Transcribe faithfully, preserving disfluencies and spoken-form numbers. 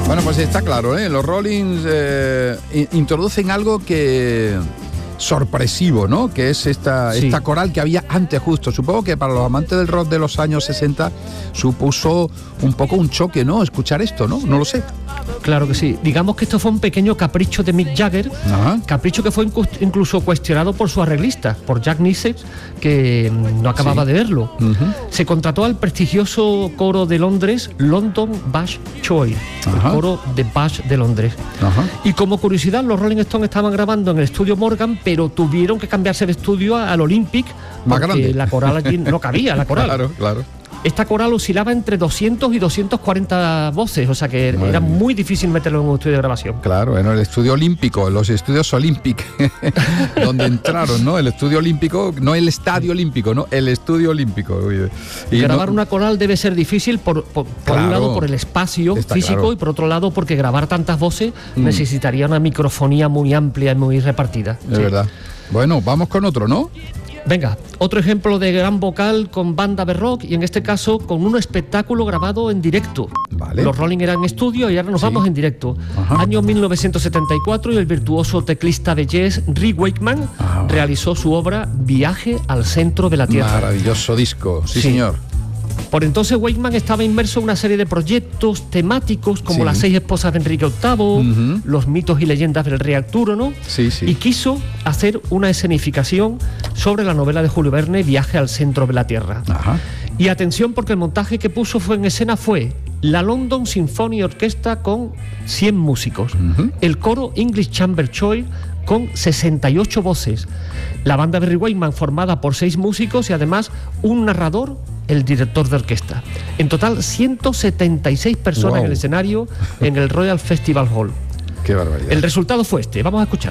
Bueno, pues está claro, ¿eh? Los Rollins eh, introducen algo que... sorpresivo, ¿no? Que es esta, sí. esta coral que había antes justo. Supongo que para los amantes del rock de los años sesenta supuso un poco un choque, ¿no? Escuchar esto, ¿no? No lo sé. Claro que sí. Digamos que esto fue un pequeño capricho de Mick Jagger, Ajá. capricho que fue incluso cuestionado por su arreglista, por Jack Nitzsche, que no acababa sí. de verlo. Uh-huh. Se contrató al prestigioso coro de Londres, London Bash Choir, Ajá. el coro de Bash de Londres. Ajá. Y como curiosidad, los Rolling Stones estaban grabando en el estudio Morgan, pero tuvieron que cambiarse de estudio al Olympic, más porque grande. La coral allí no cabía, la coral. Claro, claro. Esta coral oscilaba entre doscientos y doscientos cuarenta voces, o sea que Madre era muy difícil meterlo en un estudio de grabación. Claro, en el estudio olímpico, los estudios Olympic, donde entraron, ¿no? El estudio olímpico, no el estadio olímpico, ¿no? El estudio olímpico. Y grabar no... una coral debe ser difícil, por, por, por claro, un lado por el espacio físico claro. y por otro lado porque grabar tantas voces mm. necesitaría una microfonía muy amplia y muy repartida. Es sí. verdad. Bueno, vamos con otro, ¿no? Venga, otro ejemplo de gran vocal con banda de rock y en este caso con un espectáculo grabado en directo. Vale. Los Rolling eran en estudio y ahora nos sí. vamos en directo. Ajá. Año mil novecientos setenta y cuatro y el virtuoso teclista de jazz Rick Wakeman Ajá. realizó su obra Viaje al centro de la Tierra. Maravilloso disco, sí, sí. señor. Por entonces Wakeman estaba inmerso en una serie de proyectos temáticos como sí. Las seis esposas de Enrique octavo, uh-huh. los mitos y leyendas del rey Arturo, ¿no? Sí, sí. Y quiso hacer una escenificación sobre la novela de Julio Verne, Viaje al centro de la Tierra. Ajá. Y atención porque el montaje que puso fue en escena fue la London Symphony Orchestra con cien músicos, uh-huh. el coro English Chamber Choir con sesenta y ocho voces, la banda de Rick Wakeman formada por seis músicos y además un narrador, el director de orquesta. En total, ciento setenta y seis personas wow. en el escenario en el Royal Festival Hall. Qué barbaridad. El resultado fue este, vamos a escuchar.